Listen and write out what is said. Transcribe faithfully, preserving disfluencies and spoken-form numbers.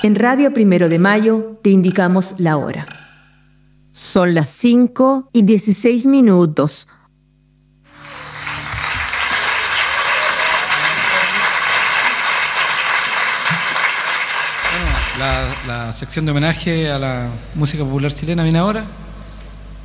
En Radio Primero de Mayo te indicamos la hora. Son las cinco y dieciséis minutos. Bueno, la, la sección de homenaje a la música popular chilena viene ahora.